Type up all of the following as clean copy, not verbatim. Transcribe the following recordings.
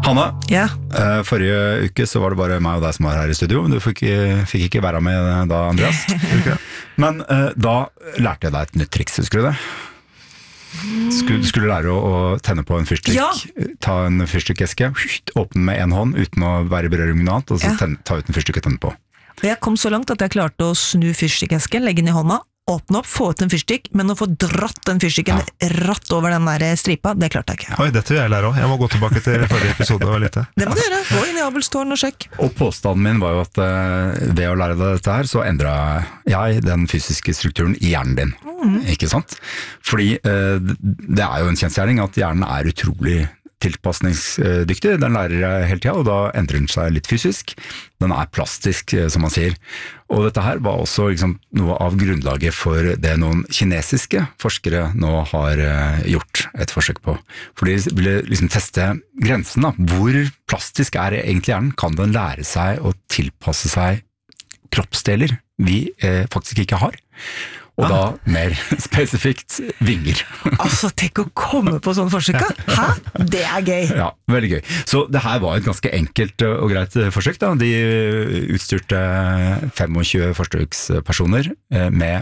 Hanna, Ja. forrige uke så var det bare meg og deg som var her i studio. Du fikk ikke være med da, Andreas. Men da lærte jeg deg et nytt triks, husker du det? Du skulle lære å tenne på en fyrstikk. Ja. Ta en fyrstikkeske, åpne med en hånd uten å være i berøring med noe annet, og så ta ut en fyrstikk og tenne på. Og jeg kom så langt at jeg klarte å snu fyrstikesken, legge den i hånda, åpne opp, få ut en fyrstikk, men å få dratt den fyrstikken ratt over den der stripa, det klarte jeg ikke. Oi, dette vil jeg lære også. Jeg må gå tilbake til forrige episode og litt. Det må du gjøre. Gå inn i Abelstårn og sjekk. Og påstanden min var jo at ved å lære deg dette her, så endret jeg den fysiske strukturen i hjernen din. Ikke sant? Fordi det er jo en kjensgjerning at hjernen er utrolig tilpasningsdyktig, den lærer hele tiden, og da endrer den seg litt fysisk. Den er plastisk, som man sier. Og dette her var også liksom noe av grunnlaget for det noen kinesiske forskere nå har gjort et forsøk på. For de ville liksom teste grensen da. Hvor plastisk er egentlig hjernen? Kan den lære seg å tilpasse seg kroppsdeler vi faktisk ikke har? Og da mer spesifikt vinger. Altså, tenk å komme på sånn forsøk, da. Hæ? Det er gøy. Ja, veldig gøy. Så det her var et ganske enkelt og greit forsøk da. De utstyrte 25 forsøkspersoner med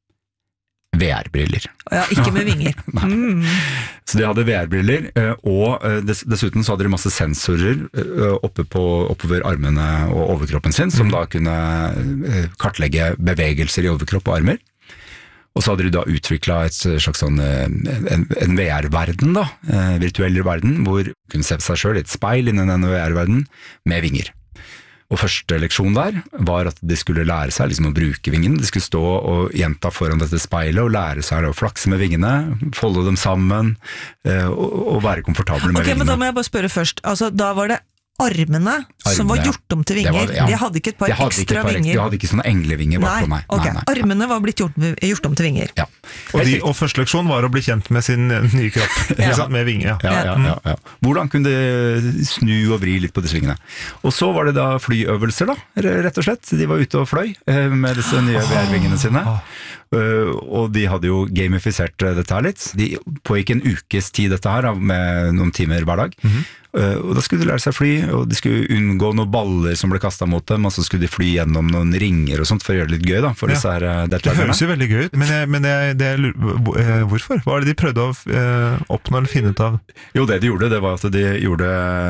VR-briller. Ja, ikke med vinger. Så de hadde VR-briller, og dessuten så hadde de masse sensorer oppover armene og overkroppen sin, som da kunne kartlegge bevegelser i overkropp og armer. Og så hadde de da utviklet et slags sånn, en VR-verden da, virtuell verden, hvor de kunne se seg selv i et speil innen denne VR-verden med vinger. Og første leksjon der var at de skulle lære seg liksom å bruke vingene. De skulle stå og gjenta foran dette speilet og lære seg å flakse med vingene, folde dem sammen og være komfortable med vingene. Ok, men da må jeg bare spørre først. Altså, da var det armene som var gjort om til vinger. De hadde ikke et par ekstra vinger. De hadde ikke sånne englevinger bak på meg. Nei. Armene var blitt gjort om til vinger. Ja. Og første leksjon var å bli kjent med sin nye kropp, med vinger. Ja. Hvordan kunne de snu og vri litt på disse vingene? Og så var det da flyøvelser da, rett og slett. De var ute og fløy med disse nye VR-vingene sine. Og de hadde jo gamifisert dette her litt. De pågikk en ukes tid dette her, med noen timer hver dag. Og da skulle de lære seg fly, og de skulle unngå noen baller som ble kastet mot dem, og så skulle de fly gjennom noen ringer og sånt for å gjøre det litt gøy da, for disse her deltakerne. Det høres jo veldig gøy ut, men hvorfor? Hva var det de prøvde å oppnå eller finne ut av? Jo, det de gjorde, det var at de gjorde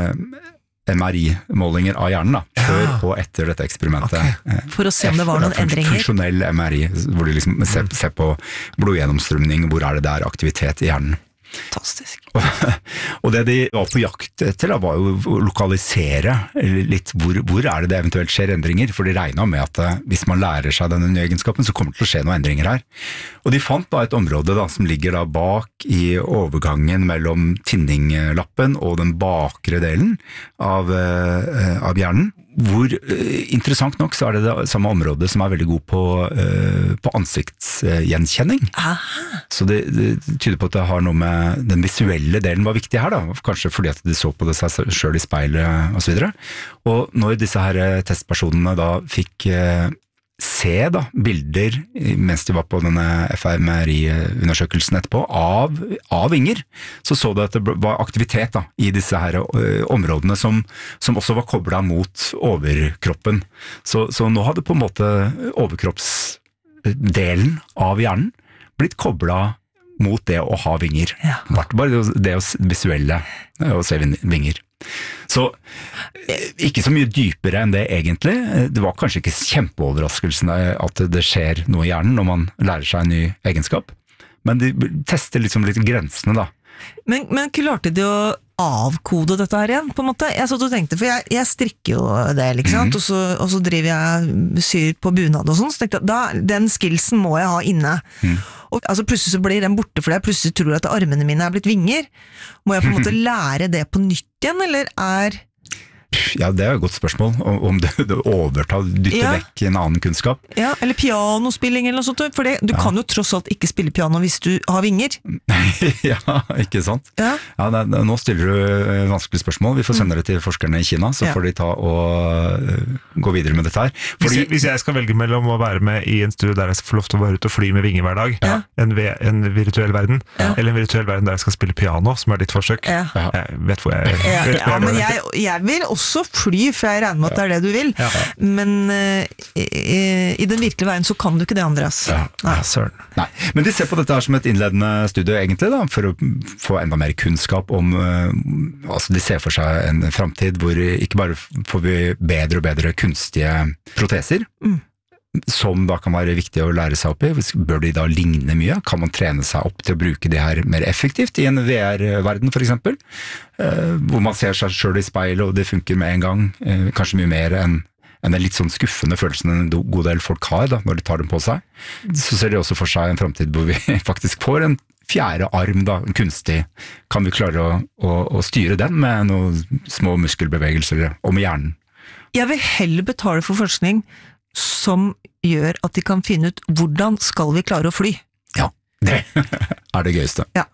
MRI-målinger av hjernen da, før og etter dette eksperimentet. For å se om det var noen endringer. Funksjonell MRI, hvor de liksom ser på blodgjennomstrømning, hvor er det der aktivitet i hjernen. Fantastisk. Og det de var på jakt etter da, var jo å lokalisere litt hvor er det eventuelt skjer endringer, for de regnet med at hvis man lærer seg denne nye egenskapen, så kommer det til å skje noen endringer her. Og de fant da et område da, som ligger da bak i overgangen mellom tinninglappen og den bakre delen av hjernen, hvor interessant nok så er det det samme området som er veldig god på ansiktsgjenkjenning. Så det tyder på at det har noe med den visuelle delen var viktig her da, kanskje fordi at de så på det seg selv i speilet og så videre. Og når disse her testpersonene da fikk se da, bilder mens de var på denne fMRI-undersøkelsen etterpå av vinger, så det at det var aktivitet da, i disse her områdene som også var koblet mot overkroppen. Så nå hadde på en måte overkroppsdelen av hjernen blitt koblet mot det å ha vinger. Bare det visuelle å se vinger. Så ikke så mye dypere enn det egentlig. Det var kanskje ikke kjempeoverraskelsene at det skjer noe i hjernen når man lærer seg en ny egenskap, men de tester liksom litt grensene da. Men klarte de å avkode dette her igjen, på en måte? Jeg satt og tenkte, for jeg strikker jo det, ikke sant? Og så driver jeg syr på bunad og sånn, så tenkte jeg, den skillsen må jeg ha inne. Og altså, plutselig så blir den borte, fordi jeg plutselig tror at armene mine er blitt vinger. Må jeg på en måte lære det på nytt igjen, eller Ja, det er et godt spørsmål. Om du overtar, dytter vekk en annen kunnskap. Ja, eller pianospilling eller noe sånt. For du kan jo tross alt ikke spille piano hvis du har vinger. Ja, ikke sant? Ja, nå stiller du vanskelige spørsmål. Vi får sende det til forskerne i Kina, så får de ta og gå videre med dette her. Hvis jeg skal velge mellom å være med i en studie der jeg får lov til å være ute og fly med vinger hver dag, en virtuell verden, eller en virtuell verden der jeg skal spille piano, som er ditt forsøk. Jeg vet hvor jeg vil også fly, for jeg regner med at det er det du vil. Men i den virkelige verden så kan du ikke det, Andreas. Nei, men de ser på dette her som et innledende studie egentlig da, for å få enda mer kunnskap om, altså de ser for seg en fremtid hvor ikke bare får vi bedre og bedre kunstige proteser, som da kan være viktig å lære seg opp i. Bør de da ligne mye? Kan man trene seg opp til å bruke det her mer effektivt i en VR-verden for eksempel? Hvor man ser seg selv i speilet og det funker med en gang, kanskje mye mer enn den litt sånn skuffende følelsen en god del folk har da, når de tar dem på seg. Så ser de også for seg en fremtid hvor vi faktisk får en fjerde arm, da, en kunstig. Kan vi klare å styre den med noen små muskelbevegelser og med hjernen? Jeg vil heller betale for forskning som gjør at de kan finne ut hvordan skal vi klare å fly. Ja, det er det gøyeste. Ja.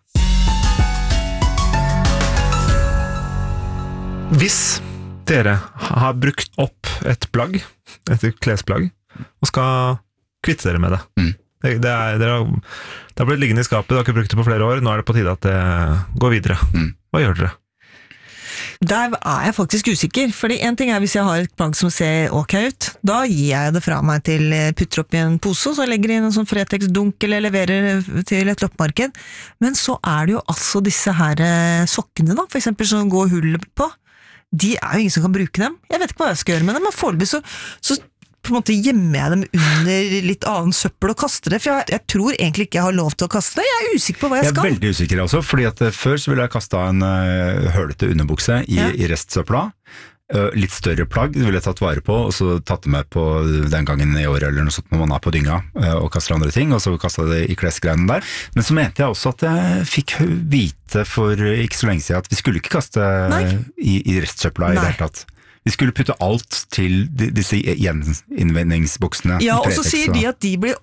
Hvis dere har brukt opp et plagg, et klesplagg, og skal kvitte dere med det. Det har blitt liggende i skapet, dere har ikke brukt det på flere år, nå er det på tide at det går videre. Hva gjør dere? Der er jeg faktisk usikker, fordi en ting er hvis jeg har et plagg som ser ok ut, da gir jeg det fra meg til putter opp i en pose, så jeg legger inn en sånn Fretex-dunk eller leverer til et loppemarked. Men så er det jo altså disse her sokkene da, for eksempel som går hull på. De er jo ingen som kan bruke dem. Jeg vet ikke hva jeg skal gjøre med dem, men foreløpig så på en måte gjemmer jeg dem under litt annen søppel og kaster det, for jeg tror egentlig ikke jeg har lov til å kaste det. Jeg er usikker på hva jeg skal. Jeg er veldig usikker også, fordi at før så ville jeg kastet en hølete underbukse i restsøpla. Litt større plagg ville jeg tatt vare på, og så tatt det med på den gangen i år eller noe sånt når man er på dynga og kaster andre ting, og så kastet det i klesgreiene der. Men så mente jeg også at jeg fikk vite for ikke så lenge siden at vi skulle ikke kaste i restsøpla i det hele tatt. Vi skulle putte alt til disse gjeninnvendingsboksene. Ja, og så sier de at de blir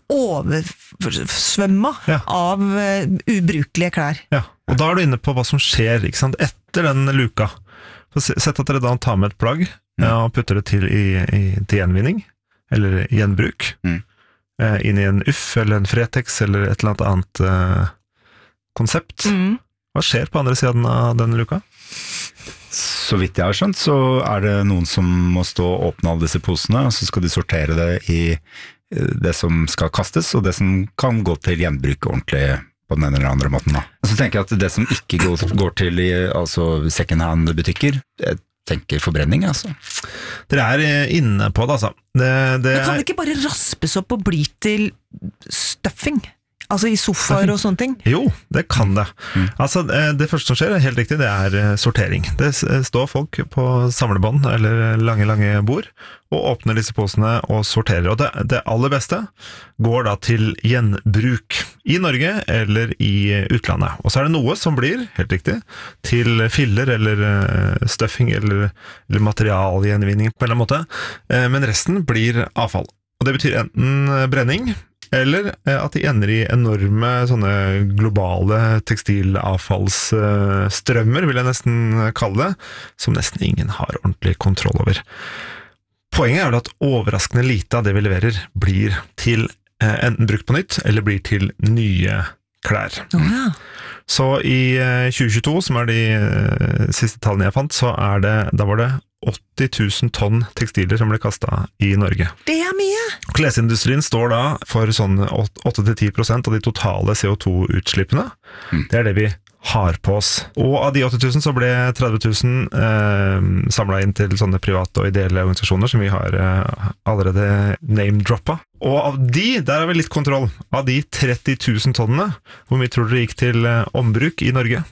oversvømmet av ubrukelige klær. Ja, og da er du inne på hva som skjer, ikke sant, etter den luka. Sett at dere da tar med et plagg og putter det til til gjenvinning, eller gjenbruk, inn i en UFF eller en Fretex eller et eller annet konsept. Hva skjer på andre siden av denne luka? Så vidt jeg har skjønt, så er det noen som må stå og åpne alle disse posene, og så skal de sortere det i det som skal kastes, og det som kan gå til gjenbruk ordentlig på den ene eller andre måten. Da. Og så tenker jeg at det som ikke går til altså second-hand-butikker, jeg tenker forbrenning, altså. Dere er inne på det, altså. Men kan det ikke bare raspes opp og bli til stuffing? Altså i sofaer og sånne ting? Jo, det kan det. Altså, det første som skjer, er helt riktig, det er sortering. Det står folk på samlebånd eller lange bord, og åpner disse posene og sorterer. Og det aller beste går da til gjenbruk i Norge eller i utlandet. Og så er det noe som blir, helt riktig, til filler eller stuffing eller materialgjenvinning på en eller annen måte. Men resten blir avfall. Og det betyr enten brenning, eller at de ender i enorme sånne globale tekstilavfallsstrømmer, vil jeg nesten kalle det, som nesten ingen har ordentlig kontroll over. Poenget er vel at overraskende lite av det vi leverer blir til enten brukt på nytt, eller blir til nye klær. Så i 2022, som er de siste tallene jeg fant, da var det 80 000 tonn tekstiler som ble kastet i Norge. Det er mye! Klesindustrien står da for sånn 8-10% av de totale CO2-utslippene. Det er det vi har på oss. Og av de 80 000 så ble 30 000 samlet inn til sånne private og ideelle organisasjoner som vi har allerede name-droppet. Og av der har vi litt kontroll. Av de 30 000 tonnene, hvor mye tror dere gikk til ombruk i Norge?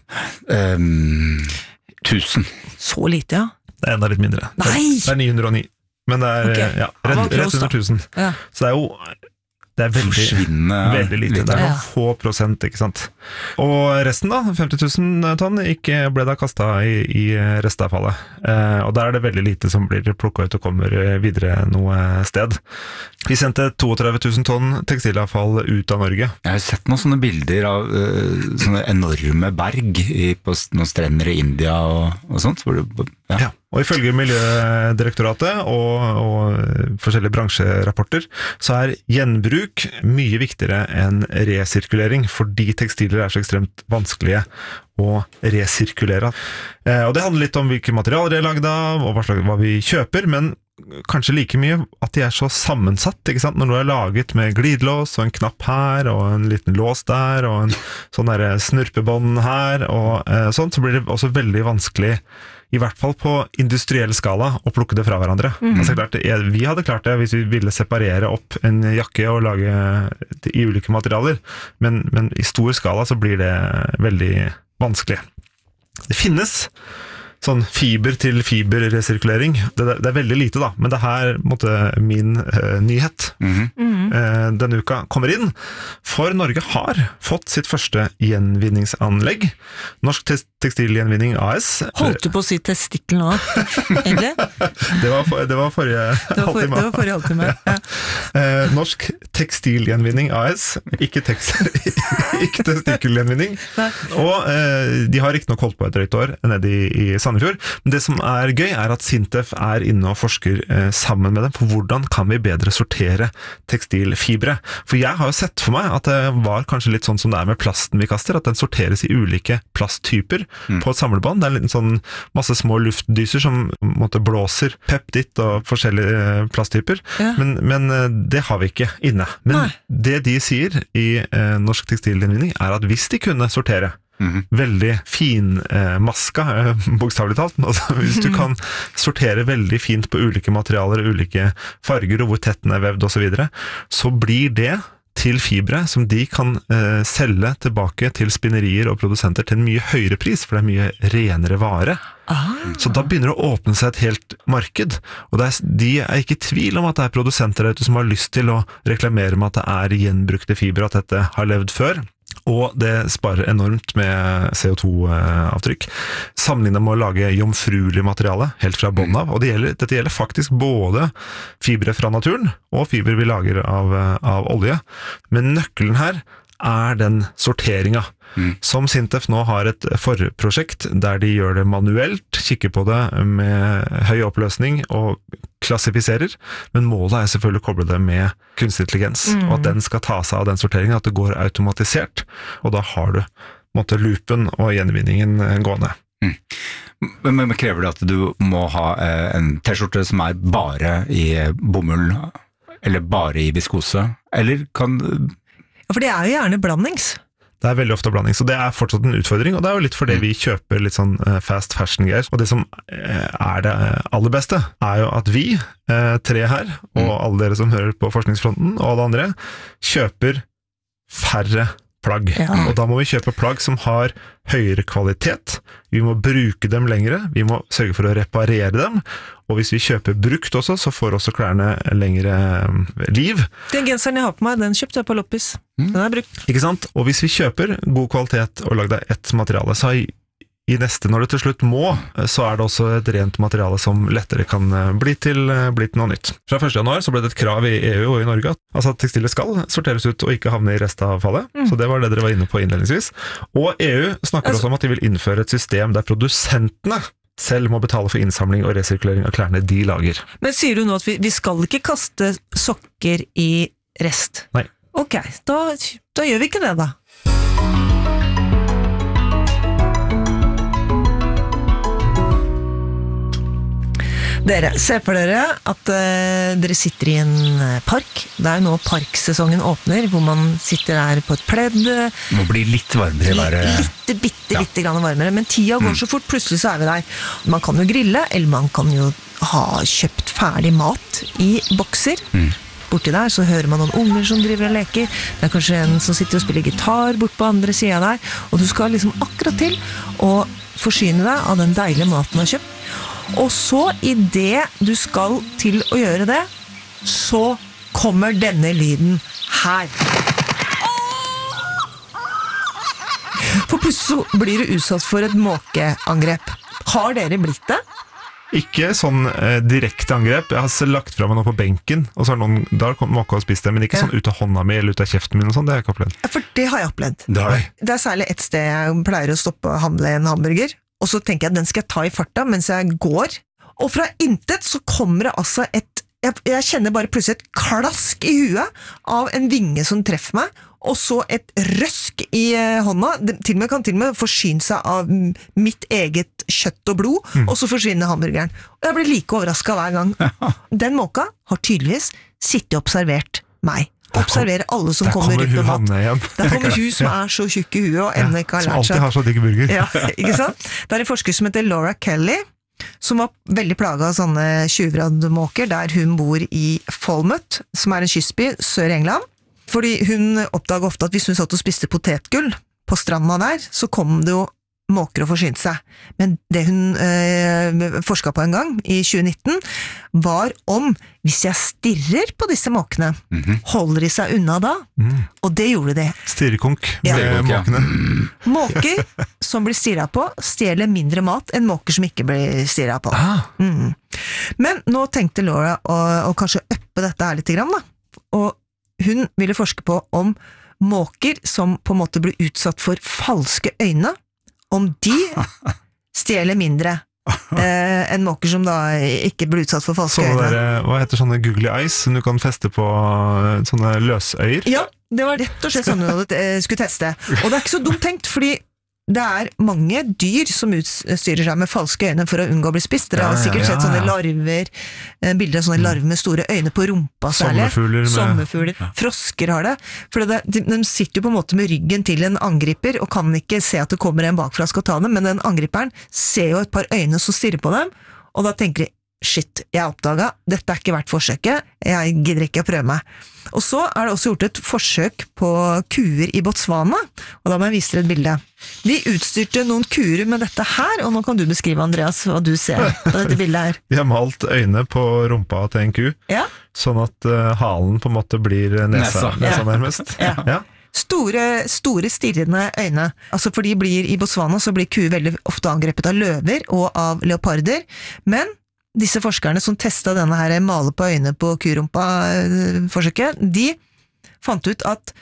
1000. Så lite, ja. Det er enda litt mindre. Nei! Det er 909. Men det er rett under 1000. Ja. Så det er jo Det er forsvinnende veldig lite. Det er noen få prosent, ikke sant. Og resten da, 50 000 tonn, ikke ble da kastet i restavfallet. Og der er det veldig lite som blir plukket ut og kommer videre noe sted. Vi sendte 32 000 tonn tekstilavfall ut av Norge. Jeg har sett noen sånne bilder av sånne enorme berg på noen strender i India og sånt. Hvor det, Ja, og ifølge Miljødirektoratet og forskjellige bransjerapporter så er gjenbruk mye viktigere enn resirkulering, fordi tekstiler er så ekstremt vanskelige å resirkulere. Og det handler litt om hvilke materialer de er laget av, og hva vi kjøper, men kanskje like mye at de er så sammensatt, ikke sant? Når du er laget med glidelås og en knapp her, og en liten lås der, og en sånn der snurpebånd her, og sånt, så blir det også veldig vanskelig, i hvert fall på industriell skala, å plukke det fra hverandre. Altså, klart, vi hadde klart det hvis vi ville separere opp en jakke og lage i ulike materialer, men i stor skala så blir det veldig vanskelig. Det finnes sånn fiber til fiber resirkulering. Det er veldig lite da, men det her måtte min nyhet denne uka kommer inn. For Norge har fått sitt første gjenvinningsanlegg. Norsk Tekstilgjenvinning AS. Holdt du på å si testikkel nå? Egentlig? Det var forrige halvtime. Det var forrige halvtime, ja. Norsk Tekstilgjenvinning AS, ikke testikkelgjenvinning. Og de har ikke nok holdt på et drøyt år nede i Sandefjord. Men det som er gøy er at SINTEF er inne og forsker sammen med dem på hvordan kan vi bedre sortere tekstilfibre. For jeg har jo sett for meg at det var kanskje litt sånn som det er med plasten vi kaster, at den sorteres i ulike plasttyper på et samlebånd. Det er en sånn masse små luftdyser som blåser pep ditt og forskjellige plasttyper. Ja. Men det har vi ikke inne. Men det de sier i Norsk Tekstilgjenvinning er at hvis de kunne sortere veldig finmaska, bokstavelig talt. Altså, hvis du kan sortere veldig fint på ulike materialer, ulike farger og hvor tett den er vevd og så videre, så blir det til fibre som de kan selge tilbake til spinnerier og produsenter til en mye høyere pris, for det er mye renere vare. Så da begynner det å åpne seg et helt marked, og de er ikke i tvil om at det er produsenter der ute som har lyst til å reklamere med at det er gjenbrukte fibre, at dette har levd før. Og det sparer enormt med CO2-avtrykk. Sammenlignet med å lage jomfruelig materiale, helt fra bånn av. Og dette gjelder faktisk både fibre fra naturen, og fiber vi lager av olje. Men nøkkelen her er den sorteringen. Som SINTEF nå har et forprosjekt der de gjør det manuelt, kikker på det med høy oppløsning og klassifiserer, men målet er selvfølgelig å koble det med kunstig intelligens, og at den skal ta seg av den sorteringen, at det går automatisert, og da har du loopen og gjenvinningen gående. Men krever det at du må ha en t-skjorte som er bare i bomull, eller bare i viskose, eller kan... Ja, for det er jo gjerne blandings. Det er veldig ofte blanding, så det er fortsatt en utfordring, og det er jo litt fordi vi kjøper litt sånn fast fashion-greier. Og det som er det aller beste, er jo at vi, tre her, og alle dere som hører på forskningsfronten, og alle andre, kjøper færre plagg. Ja. Og da må vi kjøpe plagg som har høyere kvalitet, vi må bruke dem lengre, vi må sørge for å reparere dem, og hvis vi kjøper brukt også, så får også klærne lengre liv. Den genseren jeg har på meg, den kjøpte jeg på Loppis. Den er brukt. Ikke sant? Og hvis vi kjøper god kvalitet og lager ett materiale, så i neste, når det til slutt må, så er det også et rent materiale som lettere kan bli til noe nytt. Fra 1. januar så ble det et krav i EU og i Norge, altså at tekstiler skal sorteres ut og ikke havne i restavfallet, så det var det dere var inne på innledningsvis. Og EU snakker også om at de vil innføre et system der produsentene selv må betale for innsamling og resirkulering av klærne de lager. Men sier du nå at vi skal ikke kaste sokker i rest? Nei. Ok, da gjør vi ikke det da. Dere, se for dere at dere sitter i en park. Det er jo nå parksesongen åpner, hvor man sitter der på et pledd. Det må bli litt varmere i været. Bitte grann varmere, men tida går så fort, plutselig så er vi der. Man kan jo grille, eller man kan jo ha kjøpt ferdig mat i bokser. Borti der så hører man noen unger som driver og leker. Det er kanskje en som sitter og spiller gitar bort på andre siden der, og du skal liksom akkurat til å forsyne deg av den deilige maten du har kjøpt. Og så i det du skal til å gjøre det, så kommer denne lyden her. For plutselig så blir du utsatt for et måkeangrep. Har dere blitt det? Ikke sånn direkte angrep. Jeg har lagt fra meg noe på benken, og så har noen, da har måka og spist det, men ikke sånn ut av hånda mi eller ut av kjeften min og sånn, det har jeg ikke opplevd. Ja, for det har jeg opplevd. Det Det er særlig et sted jeg pleier å stoppe og handle en hamburger, og så tenker jeg at den skal jeg ta i farta mens jeg går, og fra intet så kommer det altså jeg kjenner bare plutselig et klask i huet av en vinge som treffer meg, og så et røsk i hånda. Det kan til og med forsyne seg av mitt eget kjøtt og blod, og så forsvinner hamburgeren. Og jeg blir like overrasket hver gang. Den måka har tydeligvis sittet og observert meg. Observerer alle som kommer rundt med mat. Der kommer hun som er så tjukk i huet og ennå ikke har lært seg. Som alltid har så digg burger. Ja, ikke sant? Det er en forsker som heter Laura Kelly, som var veldig plaget av sånne tjuvradmåker, der hun bor i Falmouth, som er en kystby sør i England. Fordi hun oppdaget ofte at hvis hun satt og spiste potetgull på stranda der, så kom det jo måker og forsynte seg. Men det hun forsket på en gang, i 2019, var om hvis jeg stirrer på disse måkene, holder de seg unna da? Og det gjorde de. Stirrekonk med måkene. Måker som blir stirret på, stjeler mindre mat enn måker som ikke blir stirret på. Men nå tenkte Laura å kanskje øppe dette her litt grann, da. Og hun ville forske på om måker som på en måte blir utsatt for falske øyne, om de stjeler mindre enn måker som da ikke blir utsatt for falske øyne. Hva heter sånne googly eyes som du kan feste på sånne løsøyer? Ja, det var rett og slett sånn hun skulle teste. Og det er ikke så dumt tenkt, fordi det er mange dyr som utstyrer seg med falske øyne for å unngå å bli spist. Dere har sikkert sett sånne larver, bilder av sånne larver med store øyne på rumpa særlig. Sommerfugler. Frosker har det. For de sitter jo på en måte med ryggen til en angriper og kan ikke se at det kommer en bakfra og skal ta dem, men den angriperen ser jo et par øyne som stirrer på dem, og da tenker de, shit, jeg oppdaget, dette er ikke verdt forsøket, jeg gidder ikke å prøve meg. Og så er det også gjort et forsøk på kuer i Botswana, og da må jeg vise dere et bilde. De utstyrte noen kuer med dette her, og nå kan du beskrive, Andreas, hva du ser på dette bildet her. De har malt øyne på rumpa til en ku, sånn at halen på en måte blir nesa nærmest. Ja. Store stirrende øyne. Altså for i Botswana så blir kuer veldig ofte angrepet av løver og av leoparder, men disse forskerne som testet denne her male på øynene på kurumpa-forsøket, de fant ut at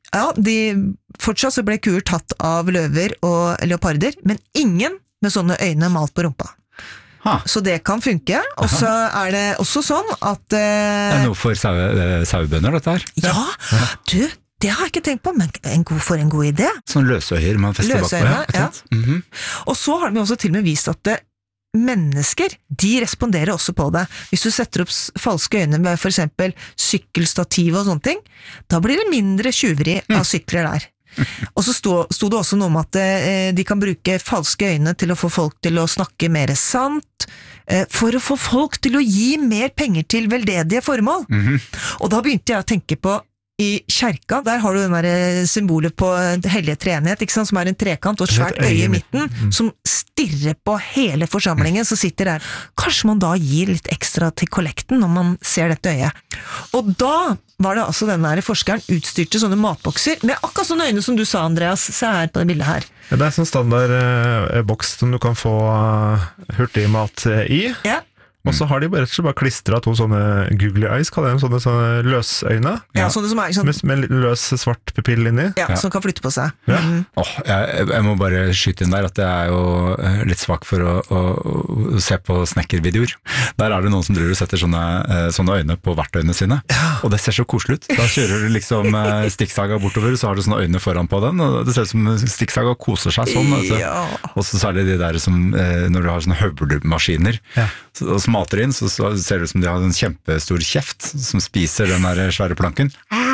fortsatt så ble kuer tatt av løver og leoparder, men ingen med sånne øyne malt på rumpa. Så det kan funke, og så er det også sånn at det er noe for sauebønder, dette her. Ja, du, det har jeg ikke tenkt på, men for en god idé. Sånn løsøyer man fester bakpå. Ja. Og så har de også til og med vist at mennesker, de responderer også på det. Hvis du setter opp falske øyne med for eksempel sykkelstativ og sånne ting, da blir det mindre tjuveri av sykler der. Og så sto det også noe om at de kan bruke falske øyne til å få folk til å snakke mer sant, for å få folk til å gi mer penger til veldedige formål. Og da begynte jeg å tenke på i kjerka, der har du den der symbolet på hellige treenighet, ikke sant, som er en trekant og et svært øye i midten, som stirrer på hele forsamlingen som sitter der. Kanskje man da gir litt ekstra til kollekten når man ser dette øyet. Og da var det altså denne forskeren utstyrte sånne matbokser med akkurat sånne øyne som du sa, Andreas. Se her på det bildet her. Ja, det er sånn standard boks som du kan få hurtig mat i. Ja. Og så har de rett og slett bare klistret to sånne googly eyes, kaller de sånne løsøyne. Ja, sånne som er sånn, med løs svart pupill inni. Ja, som kan flytte på seg. Ja. Jeg må bare skyte inn der at jeg er jo litt svak for å se på snekkervideoer. Der er det noen som driver og setter sånne øyne på verktøyene sine, og det ser så koselig ut. Da kjører du liksom stikksaga bortover, så har du sånne øyne foran på den, og det ser ut som stikksaga koser seg sånn. Og så er det de der som, når du har sånne høvlemaskiner, og som mater inn, så ser det ut som de har en kjempestor kjeft som spiser den der svære planken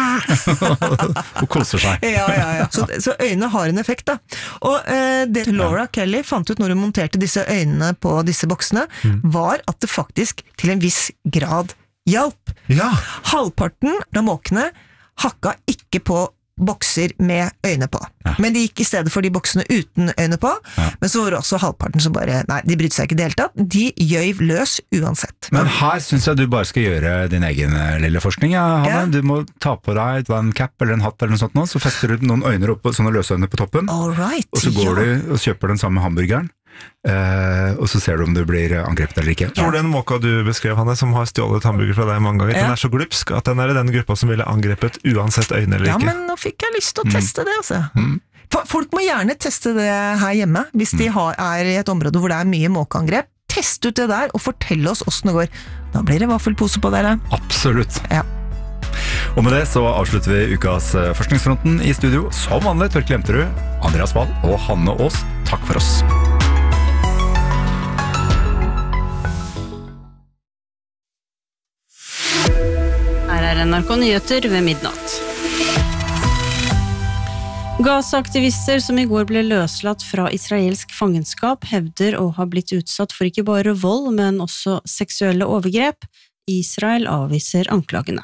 og koser seg. Ja. Så øynene har en effekt da. Og det Laura Kelly fant ut når hun monterte disse øynene på disse boksene, var at det faktisk til en viss grad hjalp. Halvparten av måkene hakka ikke på bokser med øyne på. Men de gikk I stedet for de boksene uten øyne på, men så var det også halvparten som bare, nei, de brydde seg ikke det hele tatt, de gjøv løs uansett. Men her synes jeg du bare skal gjøre din egen lille forskning, Hanne. Du må ta på deg en cap eller en hatt eller noe sånt nå, så fester du noen øyne opp, sånne løsøyne på toppen, Alright, og så går du og kjøper den samme hamburgeren, og så ser du om du blir angrepet eller ikke. Tror den måka du beskrev, Hanne, som har stjålet hamburger fra deg mange ganger, den så glupsk at den I den gruppa som ville angrepet uansett øyne eller ikke. Ja, men nå fikk jeg lyst til å teste det, altså. Folk må gjerne teste det her hjemme, hvis de I et område hvor det mye måkeangrep. Test ut det der, og fortell oss hvordan det går. Da blir det vaffelpose på dere. Absolutt. Ja. Og med det så avslutter vi ukas Forskningsfronten I studio. Som vanlig, Torkel Jemterud, Andreas Wahl og Hanne Aas. Takk for oss. Her NRK Nyheter ved midnatt. Gaza-aktivister som I går ble løslatt fra israelsk fangenskap hevder å ha blitt utsatt for ikke bare vold, men også seksuelle overgrep. Israel avviser anklagene.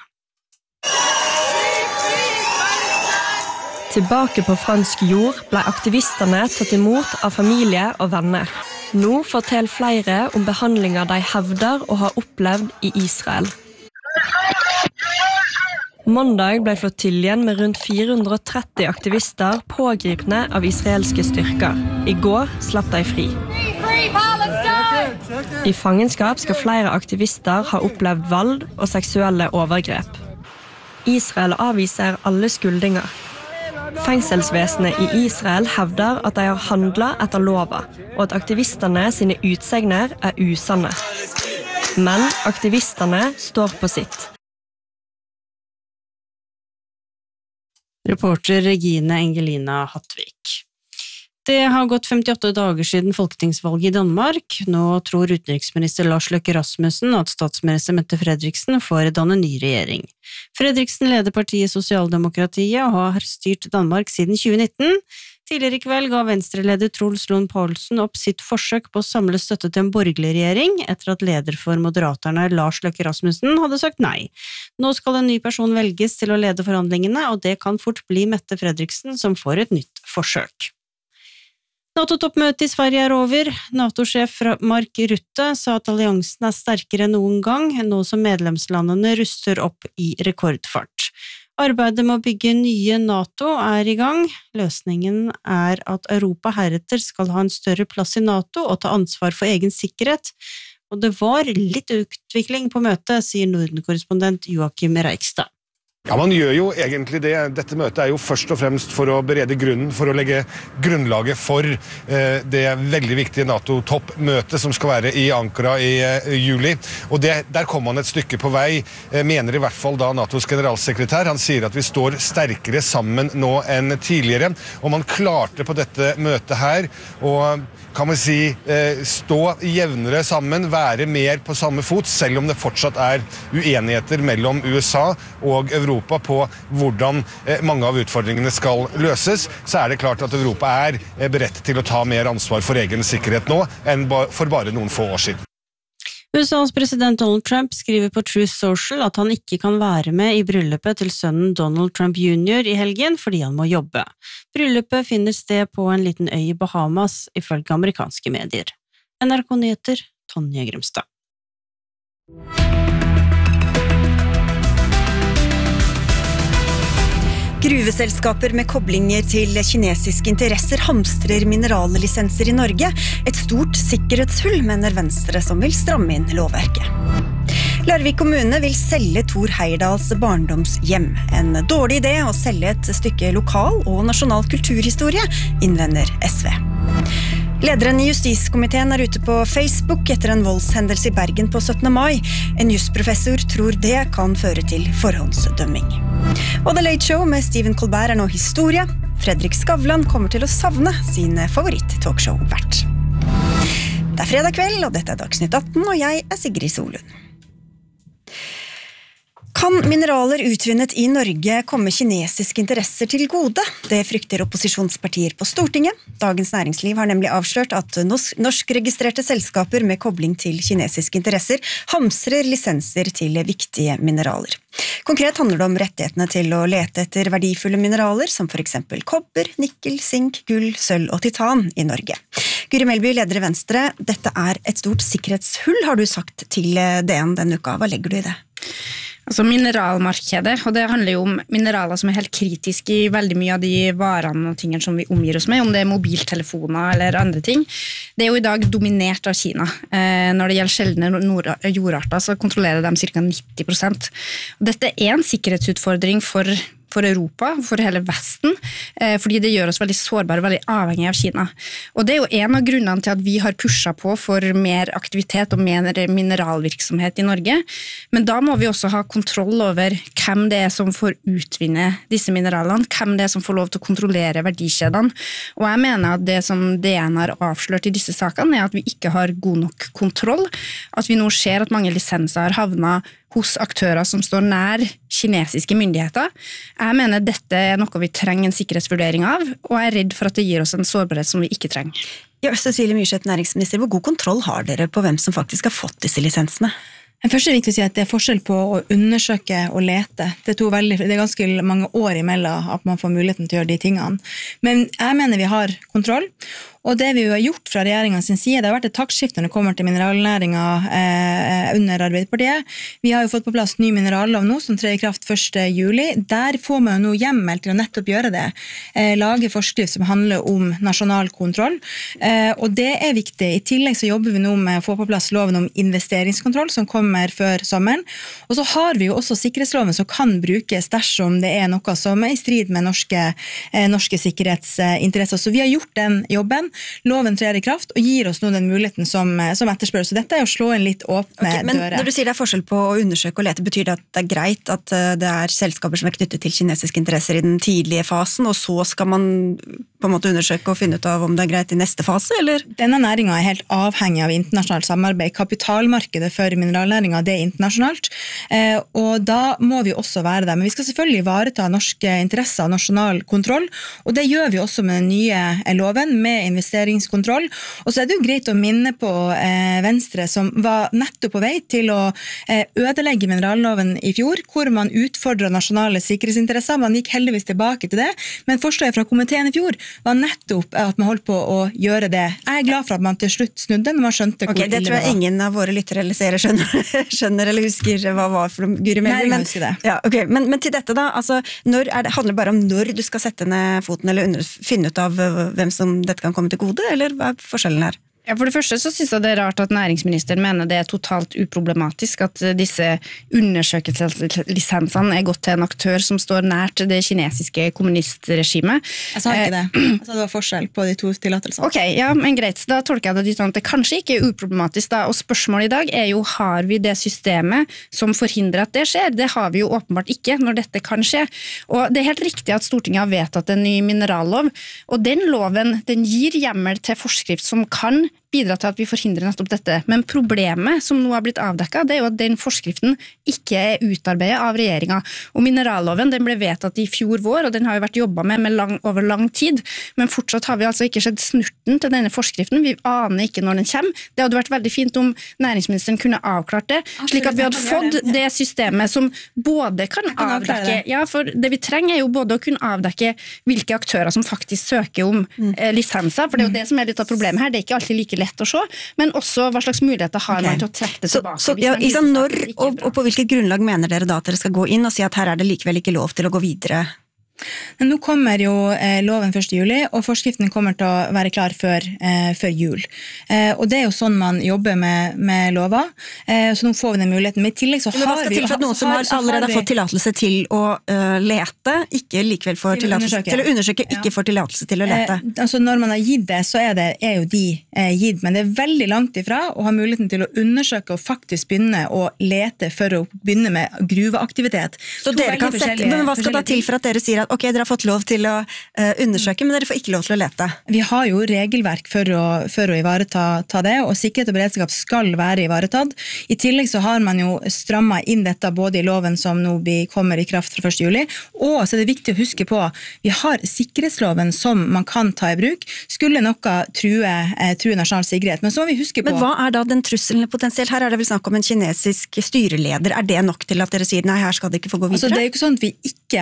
Tilbake på fransk jord ble aktivistene tatt imot av familie og venner. Nå forteller flere om behandlinger de hevder å ha opplevd I Israel. Mandag ble flottiljen med rundt 430 aktivister pågripne av israelske styrker. I går slapp de fri. I fangenskap skal flere aktivister ha opplevd vold og seksuelle overgrep. Israel avviser alle skuldinger. Fengselsvesenet I Israel hevder at de har handlet etter lova, og at aktivistene sine utsegner usanne. Men aktivistene står på sitt. Reporter Regine Engelina Hattvik. Det har gått 58 dager siden folketingsvalget I Danmark. Nå tror utenriksminister Lars Løkke Rasmussen at statsminister Mette Frederiksen får danne ny regjering. Fredriksen leder partiet Sosialdemokratiet og har styrt Danmark siden 2019. Tidligere I kveld ga Venstre-leder Troels Lund Poulsen opp sitt forsøk på å samle støtte til en borgerlig regjering, etter at leder for Moderaterne Lars Løkke Rasmussen hadde sagt nei. Nå skal en ny person velges til å lede forhandlingene, og det kan fort bli Mette Frederiksen som får et nytt forsøk. NATO-toppmøtet I Sverige over. NATO-sjef Mark Rutte sa at alliansen sterkere enn noen gang, nå som medlemslandene ruster opp I rekordfart. Arbeidet med å bygge nye NATO I gang. Løsningen at Europa heretter skal ha en større plass I NATO og ta ansvar for egen sikkerhet. Og det var litt utvikling på møtet, sier Norden-korrespondent Joachim Reikstad. Ja, man gjør jo egentlig det. Dette møtet jo først og fremst for å berede grunnen, for å legge grunnlaget for det veldig viktige NATO-toppmøtet som skal være I Ankara I juli. Og der kom man et stykke på vei, mener I hvert fall da NATOs generalsekretær. Han sier at vi står sterkere sammen nå enn tidligere, og man klarte på dette møtet her å kan man si, stå jevnere sammen, være mer på samme fot, selv om det fortsatt uenigheter mellom USA og Europa på hvordan mange av utfordringene skal løses, så det klart at Europa beredt til å ta mer ansvar for egen sikkerhet nå enn for bare noen få år siden. USAs president Donald Trump skriver på Truth Social at han ikke kan være med I bryllupet til sønnen Donald Trump Jr. I helgen fordi han må jobbe. Bryllupet finner sted på en liten øy I Bahamas, ifølge amerikanske medier. NRK Nyheter, Tonje Grimstad. Gruveselskaper med koblinger til kinesiske interesser hamstrer minerallisenser I Norge. Et stort sikkerhetshull, mener Venstre, som vil stramme inn lovverket. Larvik kommune vil selge Tor Heyerdahls barndomshjem. En dårlig idé å selge et stykke lokal og nasjonal kulturhistorie, innvender SV. Lederen I Justiskomiteen ute på Facebook etter en voldshendelse I Bergen på 17. mai. En jusprofessor tror det kan føre til forhåndsdømming. Og The Late Show med Stephen Colbert nå historie. Fredrik Skavlan kommer til å savne sin favoritt-talkshow-vert. Det fredag kveld, og dette Dagsnytt 18, og jeg Sigrid Solund. Kan mineraler utvinnet i Norge komme kinesiske interesser til gode? Det frykter opposisjonspartier på Stortinget. Dagens Næringsliv har nemlig avslørt at norskregistrerte selskaper med kobling til kinesiske interesser hamstrer lisenser til viktige mineraler. Konkret handler det om rettighetene til å lete etter verdifulle mineraler, som for eksempel kobber, nikkel, sink, gull, sølv og titan i Norge. Guri Melby, leder i Venstre, dette er et stort sikkerhetshull, har du sagt til DN denne uka. Hva legger du i det? Altså mineralmarkedet, og det handler jo om mineraler som er helt kritiske i veldig mye av de varene og tingene som vi omgir oss med, om det er mobiltelefoner eller andre ting. Det er jo i dag dominert av Kina. Når det gjelder sjeldne jordarter, så kontrollerer de ca. 90%. Og dette er en sikkerhetsutfordring for Europa, for hele Vesten, fordi det gjør oss veldig sårbare, veldig avhengige av Kina. Og det er jo en av grunnene til at vi har pushet på for mer aktivitet og mer mineralvirksomhet i Norge. Men da må vi også ha kontroll over hvem det er som får utvinne disse mineralene, hvem det er som får lov til å kontrollere verdikjedene. Og jeg mener at det som DN har avslørt i disse sakene, er at vi ikke har god nok kontroll, at vi nå ser at mange lisenser har havnet hos aktører som står nær kinesiske myndigheter. Jeg mener dette er noe vi trenger en sikkerhetsvurdering av, og jeg er redd for at det gir oss en sårbarhet som vi ikke trenger. Ja, Cecilie Myrseth, næringsminister, hvor god kontroll har dere på hvem som faktisk har fått disse lisensene? Først er det viktig å si at det er forskjell på å undersøke og lete. Det er ganske mange år imellom at man får muligheten til å gjøre de tingene. Men jeg mener vi har kontroll, og det vi har gjort fra regjeringens side, det har vært et taktskifte når det kommer til mineralnæringen under Arbeiderpartiet. Vi har jo fått på plass ny minerallov nå, som trer i kraft 1. juli. Der får man jo nå hjemmel til å nettopp gjøre det. Lage forskrift som handler om nasjonal kontroll, og det er viktig. I tillegg så jobber vi nå med å få på plass loven om investeringskontroll, som kommer før sommeren. Og så har vi jo også sikkerhetsloven som kan brukes dersom det er noe som er i strid med norske sikkerhetsinteresser. Så vi har gjort den jobben. Loven trer i kraft og gir oss nå den muligheten som etterspør. Så dette er å slå inn litt åpne dører. Når du sier det er forskjell på å undersøke og lete, betyr det at det er greit at det er selskaper som er knyttet til kinesiske interesser i den tidlige fasen, og så skal man på en måte undersøke og finne ut av om det er greit i neste fase, eller? Denne næringen er helt avhengig av internasjonalt samarbeid. Kapitalmarkedet for mineralnæringen, det er internasjonalt, og da må vi også være der. Men vi skal selvfølgelig ivareta norske interesser og nasjonal kontroll, og det gjør vi også med den nye loven, med investeringskontroll. Og så er det jo greit å minne på Venstre, som var nettopp på vei til å ødelegge mineralloven i fjor, hvor man utfordret nasjonale sikkerhetsinteresser. Man gikk heldigvis tilbake til det, men forslaget fra komiteen i fjor var nettopp at man holdt på å gjøre det. Jeg er glad for at man til slutt snudde når man skjønte hvor ille det var. Det tror jeg ingen av våre lyttere eller seere skjønner eller husker hva var for Guri Melby. Nei, husker det. Ja, okay. Men til dette da, altså, handler det bare om når du skal sette ned foten eller finne ut av hvem som dette kan komme til gode, eller hva er forskjellen her? Ja, for det første så synes jeg det er rart at næringsministeren mener det er totalt uproblematisk at disse undersøkelseslisensene er gått til en aktør som står nært det kinesiske kommunistregimet. Jeg sa ikke det. Jeg sa det var forskjell på de to tillatelsene. Ok, ja, men greit. Da tolker jeg det dit at det kanskje ikke er uproblematisk da, og spørsmålet i dag er jo, har vi det systemet som forhindrer at det skjer? Det har vi jo åpenbart ikke når dette kan skje. Og det er helt riktig at Stortinget har vedtatt en ny minerallov, og den loven, den gir hjemmel til forskrift som kan bidra til at vi forhindrer nettopp dette. Men problemet som nå har blitt avdekket, det er jo at den forskriften ikke er utarbeidet av regjeringen. Og mineralloven, den ble vedtatt i fjor vår, og den har jo vært jobbet med over lang tid, men fortsatt har vi altså ikke sett snurten til denne forskriften. Vi aner ikke når den kommer. Det hadde vært veldig fint om næringsministeren kunne avklart det, slik at vi hadde fått det systemet som både kan avdekke, ja, for det vi trenger er jo både å kunne avdekke hvilke aktører som faktisk søker om lisenser, for det er jo det som er litt av problemet her. Det er ikke alltid like lett å se, men også hva slags muligheter har man til å trekke det tilbake. Så når og på hvilket grunnlag mener dere da at dere skal gå inn og si at her er det likevel ikke lov til å gå videre? Men nå kommer jo loven 1. juli, og forskriften kommer til å være klar før jul. Og det er jo sånn man jobber med lover, så nå får vi den muligheten. Men i tillegg så har vi... For at noen som allerede har fått tillatelse til å lete, ikke likevel får tillatelse til å undersøke, ikke får tillatelse til å lete. Altså når man har gitt det, så er jo de gitt, men det er veldig langt ifra å ha muligheten til å undersøke og faktisk begynne å lete for å begynne med gruveaktivitet. Så dere kan sette, men hva skal da til for at dere sier at at ok, dere har fått lov til å undersøke, men dere får ikke lov til å lete. Vi har jo regelverk for å ivareta det, og sikkerhet og beredskap skal være ivaretatt. I tillegg så har man jo strammet inn dette både i loven som nå kommer i kraft fra 1. juli, og så er det viktig å huske på, vi har sikkerhetsloven som man kan ta i bruk, skulle noe true nasjonal sikkerhet, men så må vi huske på... Men hva er da den trusselen potensielt? Her er det vel snakk om en kinesisk styreleder. Er det nok til at dere sier, nei, her skal det ikke få gå videre? Altså, det er jo ikke sånn at vi ikke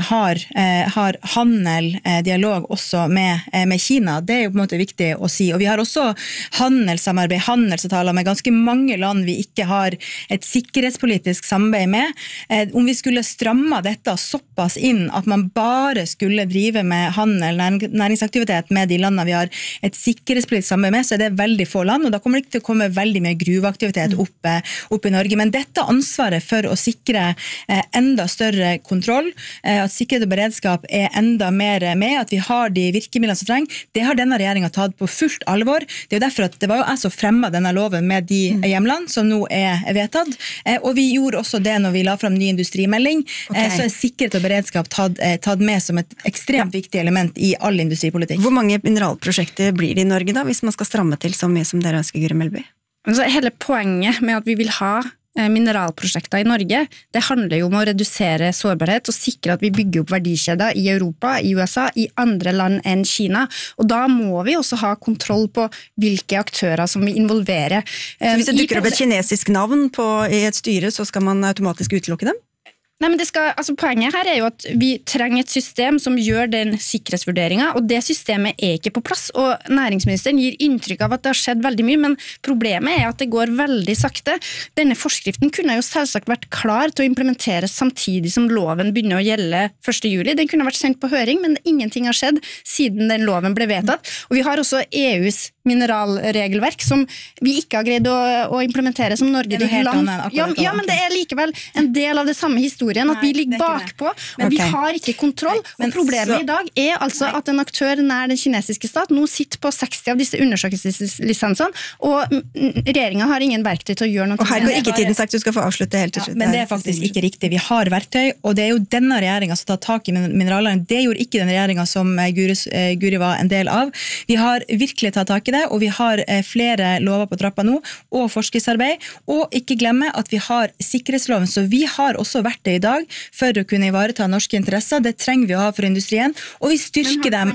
har handel, dialog også med Kina. Det er jo på en måte viktig å si. Og vi har også handelssamarbeid, handelsavtaler med ganske mange land vi ikke har et sikkerhetspolitisk samarbeid med. Om vi skulle stramme dette såpass inn at man bare skulle drive med handel, næringsaktivitet med de landene vi har et sikkerhetspolitisk samarbeid med, så er det veldig få land, og da kommer det ikke til å komme veldig mye gruveaktivitet opp i Norge. Men dette ansvaret for å sikre enda større kontroll, at sikkerhet og beredskap er enda mer med, at vi har de virkemidlene som trenger, det har denne regjeringen tatt på fullt alvor. Det er jo derfor at det var jo jeg som fremmet denne loven med de hjemland som nå er vedtatt, og vi gjorde også det når vi la frem ny industrimelding, så er sikkerhet og beredskap tatt med som et ekstremt viktig element i all industripolitikk. Hvor mange mineralprosjekter blir det i Norge da, hvis man skal stramme til så mye som dere ønsker, Guri Melby? Altså, hele poenget med at vi vil ha mineralprosjekter i Norge, det handler jo om å redusere sårbarhet og sikre at vi bygger opp verdikjeder i Europa, i USA, i andre land enn Kina. Og da må vi også ha kontroll på hvilke aktører som vi involverer. Så hvis det dukker opp et kinesisk navn i et styre, så skal man automatisk utelukke dem? Nei, men poenget her er jo at vi trenger et system som gjør den sikkerhetsvurderingen, og det systemet er ikke på plass, og næringsministeren gir inntrykk av at det har skjedd veldig mye, men problemet er at det går veldig sakte. Denne forskriften kunne jo selvsagt vært klar til å implementeres samtidig som loven begynner å gjelde 1. juli. Den kunne vært sendt på høring, men ingenting har skjedd siden den loven ble vedtatt, og vi har også EUs mineralregelverk som vi ikke har greid å implementere som Norge. Det er helt annet, ja, men det er likevel en del av det samme historien, at vi ligger bakpå, men vi har ikke kontroll. Og problemet i dag er altså at en aktør nær den kinesiske stat nå sitter på 60 av disse undersøkelseslisensene, og regjeringen har ingen verktøy til å gjøre noe. Og her går ikke tiden sagt, du skal få avslutte helt til slutt. Men det er faktisk ikke riktig. Vi har verktøy, og det er jo denne regjeringen som tar tak i mineralene. Det gjorde ikke den regjeringen som Guri var en del av. Vi har virkelig tatt tak i det, og vi har flere lover på trappa nå, og forskriftsarbeid, og ikke glemme at vi har sikkerhetsloven, så vi har også verktøy i dag for å kunne ivareta norske interesser. Det trenger vi å ha for industrien, og vi styrker dem.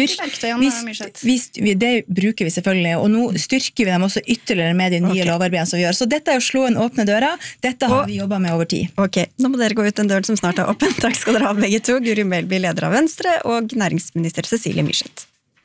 Det bruker vi selvfølgelig, og nå styrker vi dem også ytterligere med de nye lovarbeidene som vi gjør. Så dette er å slå en åpne døra. Dette har vi jobbet med over tid. Ok, nå må dere gå ut den døren som snart er åpen. Takk skal dere ha begge to, Guri Melby, leder av Venstre, og næringsminister Cecilie Myrseth.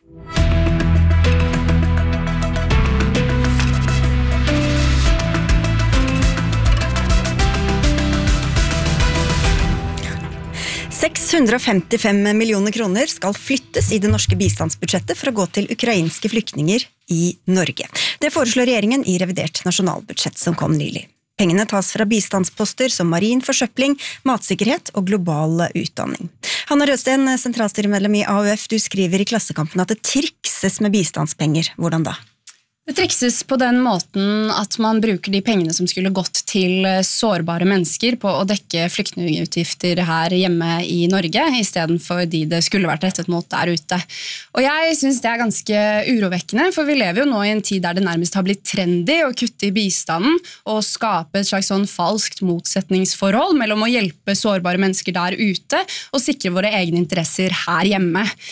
$655 millioner skal flyttes i det norske bistandsbudsjettet for å gå til ukrainske flyktninger i Norge. Det foreslår regjeringen i revidert nasjonalbudsjett som kom nylig. Pengene tas fra bistandsposter som marin forsøpling, matsikkerhet og global utdanning. Hanna Rødsten, sentralstyremedlem i AUF, du skriver i Klassekampen at det trikses med bistandspenger. Hvordan da? Det trikses på den måten at man bruker de pengene som skulle gått til sårbare mennesker på å dekke flyktningutgifter her hjemme i Norge, i stedet for de det skulle vært rettet mot der ute. Og jeg synes det er ganske urovekkende, for vi lever jo nå i en tid der det nærmest har blitt trendy å kutte i bistanden og skape et slags sånn falskt motsetningsforhold mellom å hjelpe sårbare mennesker der ute og sikre våre egne interesser her hjemme.